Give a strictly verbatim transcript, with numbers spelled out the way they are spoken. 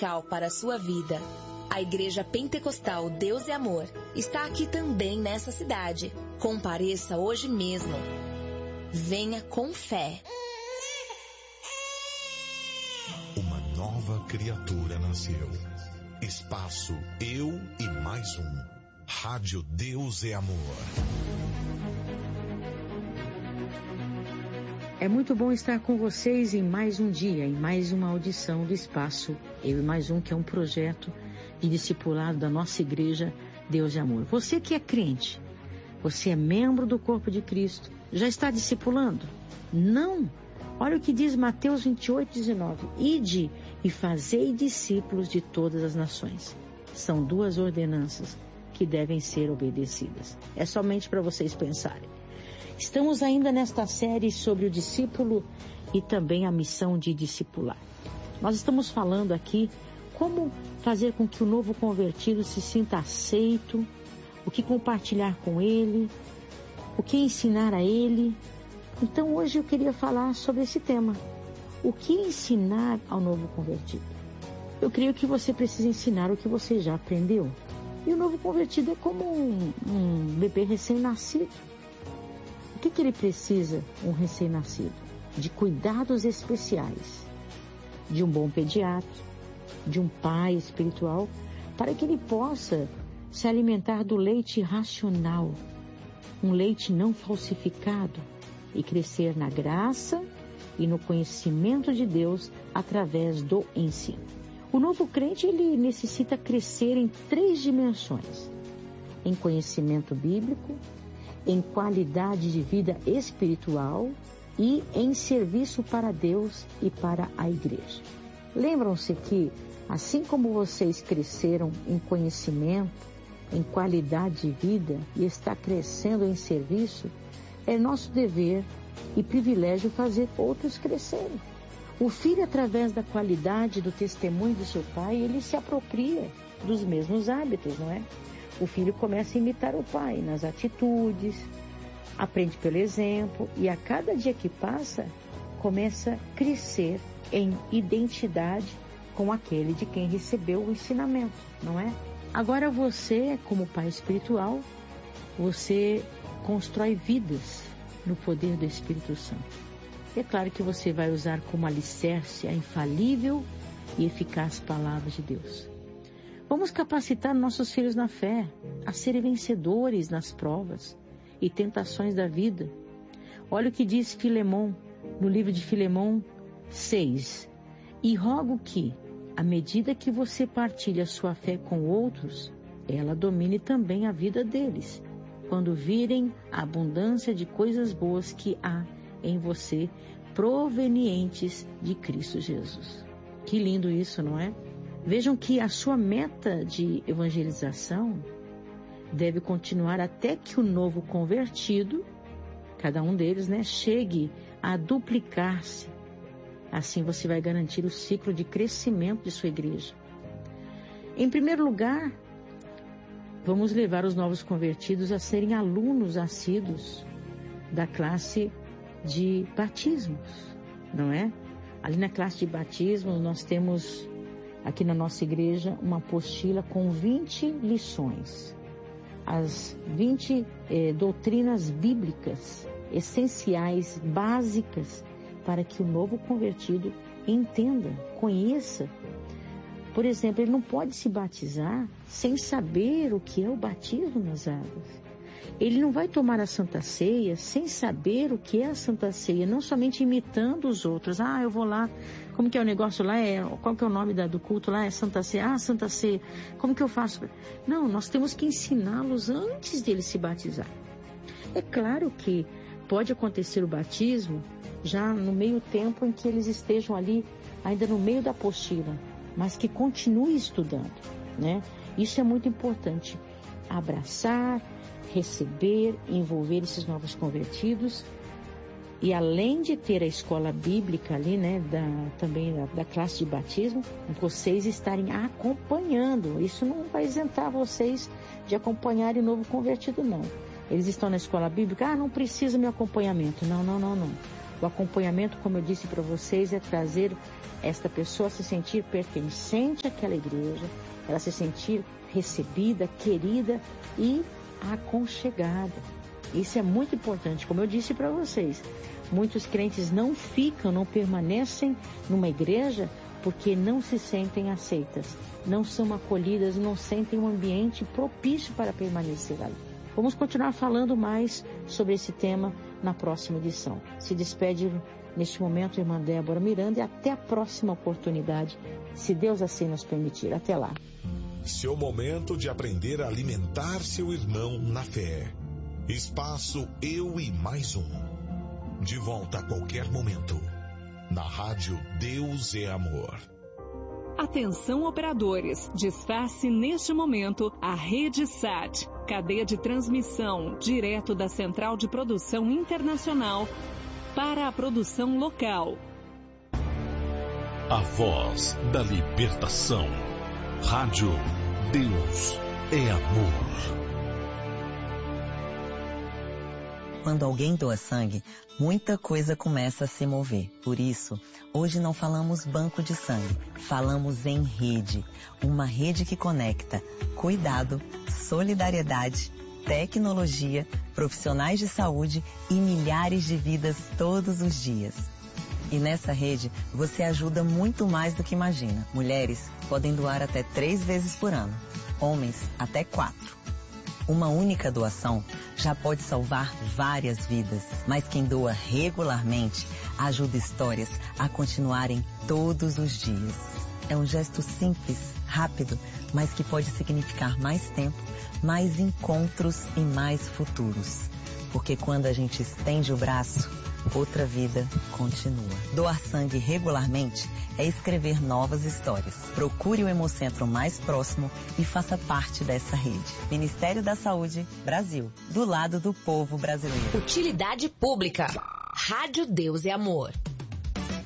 dominical para a sua vida. A Igreja Pentecostal Deus é Amor está aqui também nessa cidade. Compareça hoje mesmo. Venha com fé. Uma nova criatura nasceu. Espaço Eu e Mais Um. Rádio Deus é Amor. É muito bom estar com vocês em mais um dia, em mais uma audição do Espaço Eu e Mais Um, que é um projeto de discipulado da nossa igreja Deus é Amor. Você que é crente, você é membro do corpo de Cristo, já está discipulando? Não! Olha o que diz Mateus vinte e oito, dezenove. Ide e fazei discípulos de todas as nações. São duas ordenanças que devem ser obedecidas. É somente para vocês pensarem. Estamos ainda nesta série sobre o discípulo e também a missão de discipular. Nós estamos falando aqui como fazer com que o novo convertido se sinta aceito, o que compartilhar com ele, o que ensinar a ele. Então hoje eu queria falar sobre esse tema. O que ensinar ao novo convertido? Eu creio que você precisa ensinar o que você já aprendeu. E o novo convertido é como um, um bebê recém-nascido. O que, que ele precisa, um recém-nascido? De cuidados especiais, de um bom pediatra, de um pai espiritual, para que ele possa se alimentar do leite racional, um leite não falsificado, e crescer na graça e no conhecimento de Deus através do ensino. O novo crente, ele necessita crescer em três dimensões: em conhecimento bíblico, em qualidade de vida espiritual e em serviço para Deus e para a igreja. Lembram-se que, assim como vocês cresceram em conhecimento, em qualidade de vida e está crescendo em serviço, é nosso dever e privilégio fazer outros crescerem. O filho, através da qualidade do testemunho do seu pai, ele se apropria dos mesmos hábitos, não é? O filho começa a imitar o pai nas atitudes, aprende pelo exemplo e a cada dia que passa, começa a crescer em identidade com aquele de quem recebeu o ensinamento, não é? Agora você, como pai espiritual, você constrói vidas no poder do Espírito Santo. É claro que você vai usar como alicerce a infalível e eficaz palavra de Deus. Vamos capacitar nossos filhos na fé, a serem vencedores nas provas e tentações da vida. Olha o que diz Filemão, no livro de Filemão seis. E rogo que, à medida que você partilha sua fé com outros, ela domine também a vida deles, quando virem a abundância de coisas boas que há em você, provenientes de Cristo Jesus. Que lindo isso, não é? Vejam que a sua meta de evangelização deve continuar até que o novo convertido, cada um deles, né, chegue a duplicar-se. Assim você vai garantir o ciclo de crescimento de sua igreja. Em primeiro lugar, vamos levar os novos convertidos a serem alunos assíduos da classe de batismos, não é? Ali na classe de batismos nós temos aqui na nossa igreja uma apostila com vinte lições, as vinte eh, doutrinas bíblicas essenciais, básicas, para que o novo convertido entenda, conheça. Por exemplo, ele não pode se batizar sem saber o que é o batismo nas águas. Ele não vai tomar a Santa Ceia sem saber o que é a Santa Ceia, não somente imitando os outros. Ah, eu vou lá, como que é o negócio lá? É, qual que é o nome da, do culto lá? É Santa Ceia. Ah, Santa Ceia, como que eu faço? Não, nós temos que ensiná-los antes de eles se batizar. É claro que pode acontecer o batismo já no meio tempo em que eles estejam ali, ainda no meio da apostila, mas que continue estudando, né? Isso é muito importante. Abraçar, receber, envolver esses novos convertidos. E além de ter a escola bíblica ali, né, da, também da, da classe de batismo, vocês estarem acompanhando. Isso não vai isentar vocês de acompanharem o novo convertido, não. Eles estão na escola bíblica, ah, não precisa meu acompanhamento. Não, não, não, não. O acompanhamento, como eu disse para vocês, é trazer esta pessoa a se sentir pertencente àquela igreja, ela se sentir recebida, querida e aconchegada. Isso é muito importante, como eu disse para vocês. Muitos crentes não ficam, não permanecem numa igreja porque não se sentem aceitas, não são acolhidas, não sentem um ambiente propício para permanecer ali. Vamos continuar falando mais sobre esse tema na próxima edição. Se despede neste momento a irmã Débora Miranda e até a próxima oportunidade, se Deus assim nos permitir. Até lá. Seu momento de aprender a alimentar seu irmão na fé. Espaço Eu e Mais Um. De volta a qualquer momento. Na rádio Deus é Amor. Atenção operadores, desface neste momento a Rede Sat, cadeia de transmissão direto da Central de Produção Internacional para a produção local. A voz da libertação. Rádio Deus é Amor. Quando alguém doa sangue, muita coisa começa a se mover. Por isso, hoje não falamos banco de sangue, falamos em rede. Uma rede que conecta cuidado, solidariedade, tecnologia, profissionais de saúde e milhares de vidas todos os dias. E nessa rede, você ajuda muito mais do que imagina. Mulheres podem doar até três vezes por ano, homens até quatro. Uma única doação já pode salvar várias vidas, mas quem doa regularmente ajuda histórias a continuarem todos os dias. É um gesto simples, rápido, mas que pode significar mais tempo, mais encontros e mais futuros. Porque quando a gente estende o braço, outra vida continua. Doar sangue regularmente é escrever novas histórias. Procure o Hemocentro mais próximo e faça parte dessa rede. Ministério da Saúde, Brasil. Do lado do povo brasileiro. Utilidade pública. Rádio Deus é Amor.